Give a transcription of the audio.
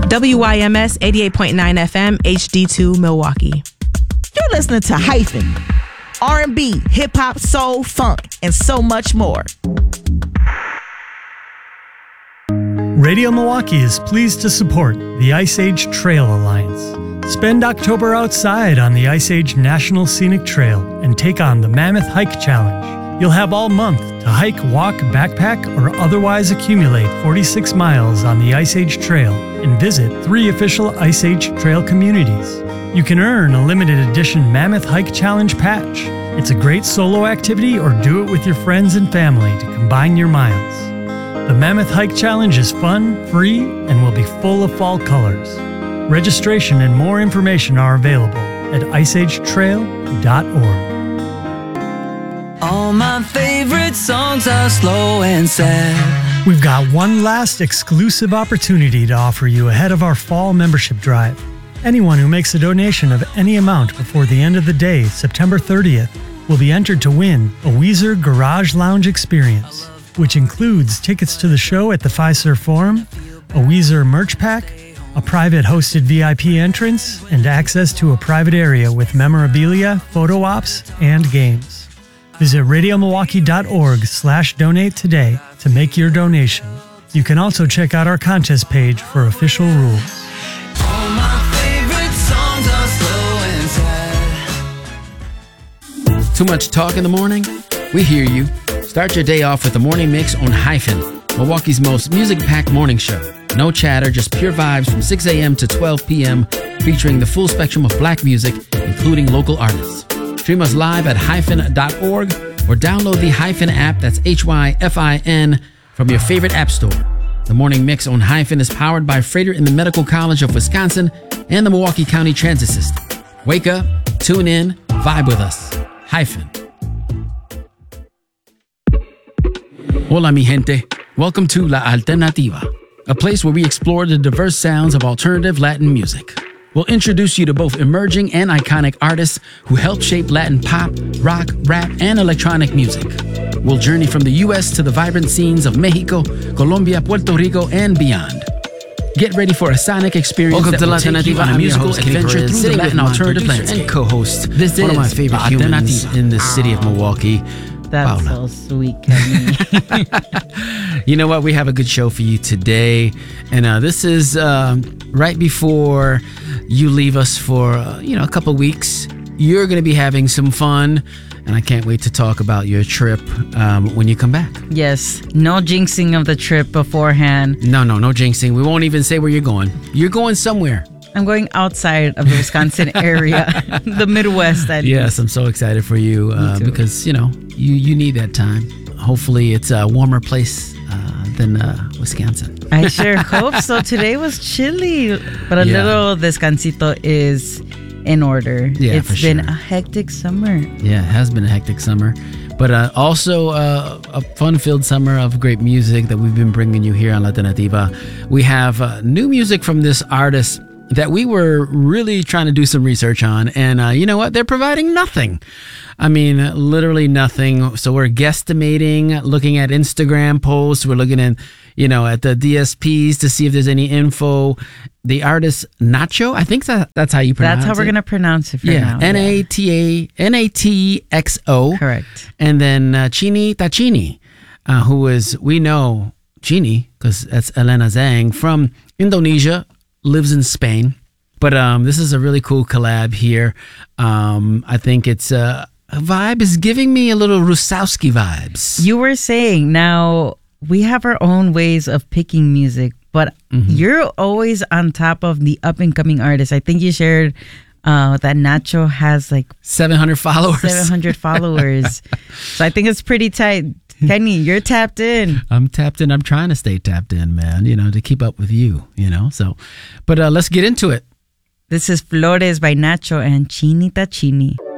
WYMS 88.9 FM, HD2 Milwaukee. You're listening to Hyphen, R&B, hip-hop, soul, funk, and so much more. Radio Milwaukee is pleased to support the Ice Age Trail Alliance. Spend October outside on the Ice Age National Scenic Trail and take on the Mammoth Hike Challenge. You'll have all month to hike, walk, backpack, or otherwise accumulate 46 miles on the Ice Age Trail and visit 3 official Ice Age Trail communities. You can earn a limited edition Mammoth Hike Challenge patch. It's a great solo activity or do it with your friends and family to combine your miles. The Mammoth Hike Challenge is fun, free, and will be full of fall colors. Registration and more information are available at iceagetrail.org. All my favorite songs are slow and sad. We've got one last exclusive opportunity to offer you ahead of our fall membership drive. Anyone who makes a donation of any amount before the end of the day, September 30th, will be entered to win a Weezer Garage Lounge experience, which includes tickets to the show at the Fiserv Forum, a Weezer merch pack, a private hosted VIP entrance, and access to a private area with memorabilia, photo ops, and games. Visit radiomilwaukee.org/donate today to make your donation. You can also check out our contest page for official rules. All my favorite songs are slow and sad. Too much talk in the morning? We hear you. Start your day off with the morning mix on Hyphen, Milwaukee's most music-packed morning show. No chatter, just pure vibes from 6 a.m. to 12 p.m., featuring the full spectrum of black music, including local artists. Stream us live at hyphen.org or download the Hyphen app, that's HYFIN, from your favorite app store. The morning mix on Hyphen is powered by Freighter in the Medical College of Wisconsin and the Milwaukee County Transit System. Wake up, tune in, vibe with us. Hyphen. Hola, mi gente. Welcome to La Alternativa, a place where we explore the diverse sounds of alternative Latin music. We'll introduce you to both emerging and iconic artists who helped shape Latin pop, rock, rap, and electronic music. We'll journey from the U.S. to the vibrant scenes of Mexico, Colombia, Puerto Rico, and beyond. Get ready for a sonic experience that will take you on a musical adventure through the Latin alternative landscape. And co-host, this is one of my favorite humans in the city of Milwaukee. That's Paula. So sweet, Kenny. You know what? We have a good show for you today. And this is right before you leave us for, a couple weeks. You're going to be having some fun. And I can't wait to talk about your trip when you come back. Yes. No jinxing of the trip beforehand. No jinxing. We won't even say where you're going. You're going somewhere. I'm going outside of the Wisconsin area, the Midwest. Yes, I'm so excited for you because, you need that time. Hopefully it's a warmer place than Wisconsin. I sure hope so. Today was chilly, but a little descansito is in order. Yeah, it's been a hectic summer. Yeah, it has been a hectic summer. But also a fun-filled summer of great music that we've been bringing you here on La Alternativa. We have new music from this artist that we were really trying to do some research on. And you know what? They're providing nothing. I mean, literally nothing. So we're guesstimating, looking at Instagram posts. We're looking at, at the DSPs to see if there's any info. The artist Nacho, I think that's how you pronounce it. That's how we're going to pronounce it for now. Natxo. Correct. And then Chini Tachini, who is, we know Chini, because that's Elena Zhang from Indonesia, lives in Spain. But this is a really cool collab here. I think it's a vibe is giving me a little Rusowski vibes. You were saying, now we have our own ways of picking music, but you're always on top of the up and coming artists. I think you shared that Nacho has like 700 followers. 700 followers. So I think it's pretty tight. Kenny, you're tapped in. I'm tapped in. I'm trying to stay tapped in, man, to keep up with you, So, but let's get into it. This is Flores by Nacho and Chini Tachini.